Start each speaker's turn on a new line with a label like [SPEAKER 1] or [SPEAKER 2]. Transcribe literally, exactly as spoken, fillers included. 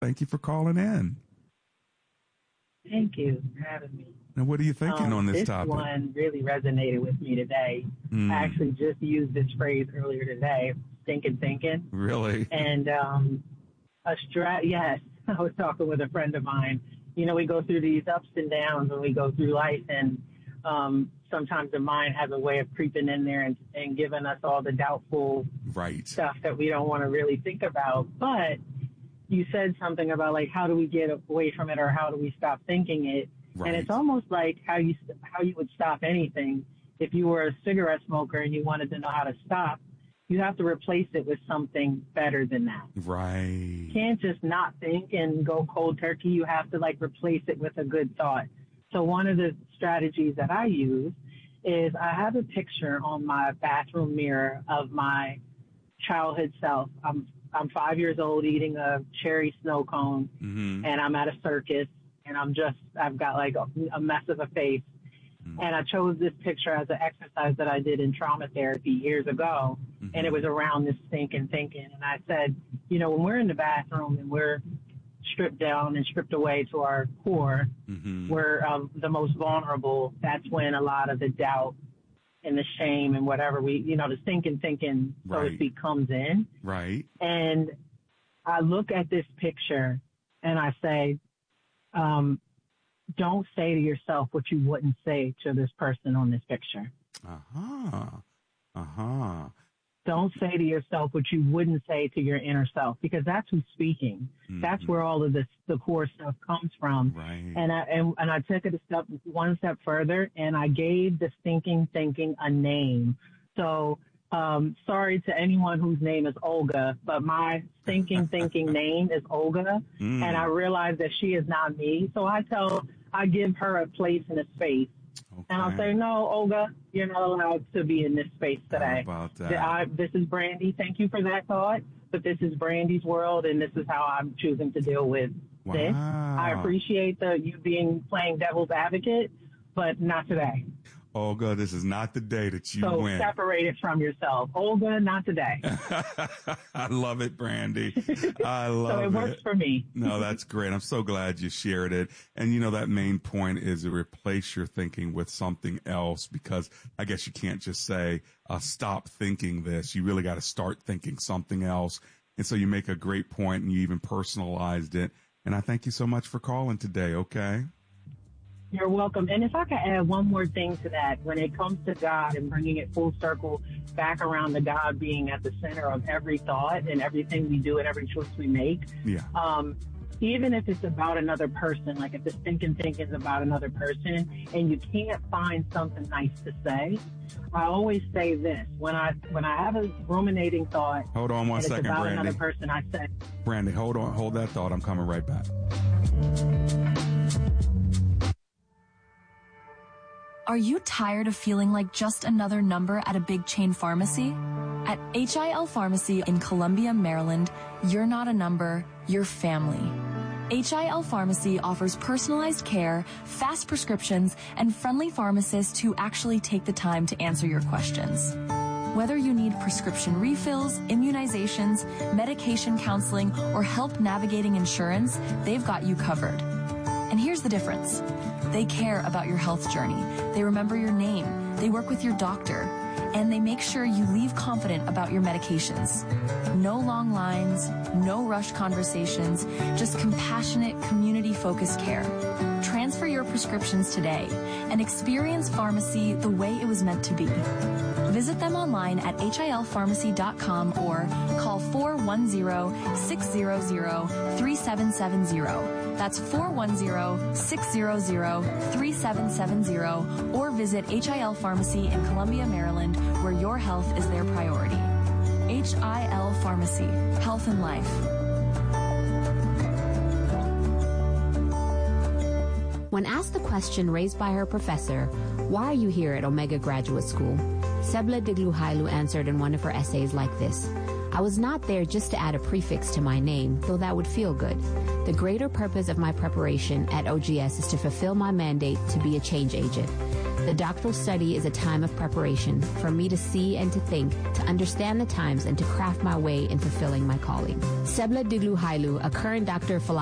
[SPEAKER 1] Thank you for calling in.
[SPEAKER 2] Thank you for having me.
[SPEAKER 1] Now, what are you thinking
[SPEAKER 2] um,
[SPEAKER 1] on this,
[SPEAKER 2] this
[SPEAKER 1] topic?
[SPEAKER 2] This one really resonated with me today.
[SPEAKER 1] Mm.
[SPEAKER 2] I actually just used this phrase earlier today, thinking, thinking.
[SPEAKER 1] Really?
[SPEAKER 2] And um, a strat, yes, I was talking with a friend of mine. You know, we go through these ups and downs when we go through life, and um, sometimes the mind has a way of creeping in there and, and giving us all the doubtful
[SPEAKER 1] right.
[SPEAKER 2] stuff that we don't want to really think about. But you said something about, like, how do we get away from it, or how do we stop thinking it?
[SPEAKER 1] Right.
[SPEAKER 2] And it's almost like how you how you would stop anything. If you were a cigarette smoker and you wanted to know how to stop, you have to replace it with something better than that.
[SPEAKER 1] Right.
[SPEAKER 2] You can't just not think and go cold turkey. You have to, like, replace it with a good thought. So one of the strategies that I use is I have a picture on my bathroom mirror of my childhood self. I'm I'm five years old eating a cherry snow cone,
[SPEAKER 1] mm-hmm.
[SPEAKER 2] and I'm at a circus, and I'm just, I've got like a, a mess of a face. Mm-hmm. And I chose this picture as an exercise that I did in trauma therapy years ago, mm-hmm. and it was around this thinking, thinking. And I said, you know, when we're in the bathroom and we're stripped down and stripped away to our core,
[SPEAKER 1] mm-hmm.
[SPEAKER 2] we're um, the most vulnerable. That's when a lot of the doubt and the shame and whatever we, you know, the thinking, thinking, so
[SPEAKER 1] right.
[SPEAKER 2] to speak, comes in.
[SPEAKER 1] Right.
[SPEAKER 2] And I look at this picture and I say, um, don't say to yourself what you wouldn't say to this person on this picture.
[SPEAKER 1] Uh-huh. Uh-huh.
[SPEAKER 2] Don't say to yourself what you wouldn't say to your inner self, because that's who's speaking. Mm-hmm. That's where all of this, the core stuff comes from.
[SPEAKER 1] Right.
[SPEAKER 2] And I, and, and I took it a step, one step further, and I gave the thinking, thinking a name. So, um, sorry to anyone whose name is Olga, but my thinking, thinking name is Olga. Mm. And I realize that she is not me. So I tell, I give her a place and a space. Okay. And I'll say, no, Olga, you're not allowed to be in this space today.
[SPEAKER 1] How about that?
[SPEAKER 2] I, this is Brandy. Thank you for that thought. But this is Brandy's world, and this is how I'm choosing to deal with
[SPEAKER 1] wow.
[SPEAKER 2] this. I appreciate the you being playing devil's advocate, but not today.
[SPEAKER 1] Olga, this is not the day that you
[SPEAKER 2] so
[SPEAKER 1] win.
[SPEAKER 2] So separate it from yourself. Olga, not today.
[SPEAKER 1] I love it, Brandy. I love it.
[SPEAKER 2] So it works
[SPEAKER 1] it.
[SPEAKER 2] for me.
[SPEAKER 1] No, that's great. I'm so glad you shared it. And, you know, that main point is to replace your thinking with something else, because I guess you can't just say, uh, stop thinking this. You really got to start thinking something else. And so you make a great point, and you even personalized it. And I thank you so much for calling today, okay?
[SPEAKER 2] You're welcome. And if I could add one more thing to that, when it comes to God and bringing it full circle back around to God being at the center of every thought and everything we do and every choice we make,
[SPEAKER 1] yeah.
[SPEAKER 2] um, even if it's about another person, like if the thinking thinking is about another person and you can't find something nice to say, I always say this. When I when I have a ruminating thought,
[SPEAKER 1] hold on one
[SPEAKER 2] and
[SPEAKER 1] second,
[SPEAKER 2] it's about
[SPEAKER 1] Brandy.
[SPEAKER 2] another person, I say,
[SPEAKER 1] Brandy, hold on, hold that thought. I'm coming right back.
[SPEAKER 3] Are you tired of feeling like just another number at a big chain pharmacy? At H I L Pharmacy in Columbia, Maryland, you're not a number, you're family. H I L Pharmacy offers personalized care, fast prescriptions, and friendly pharmacists who actually take the time to answer your questions. Whether you need prescription refills, immunizations, medication counseling, or help navigating insurance, they've got you covered. And here's the difference. They care about your health journey. They remember your name. They work with your doctor. And they make sure you leave confident about your medications. No long lines, no rush conversations, just compassionate, community-focused care. Transfer your prescriptions today and experience pharmacy the way it was meant to be. Visit them online at H I L pharmacy dot com or call four one zero, six zero zero, three seven seven zero. That's four one zero, six zero zero, three seven seven zero, or visit H I L Pharmacy in Columbia, Maryland, where your health is their priority. H I L Pharmacy, health and life.
[SPEAKER 4] When asked the question raised by her professor, why are you here at Omega Graduate School? Sebla Digluhailu answered in one of her essays like this: I was not there just to add a prefix to my name, though that would feel good. The greater purpose of my preparation at O G S is to fulfill my mandate to be a change agent. The doctoral study is a time of preparation for me to see and to think, to understand the times, and to craft my way in fulfilling my calling. Sebla Diglu Hailu, a current doctor of philosophy,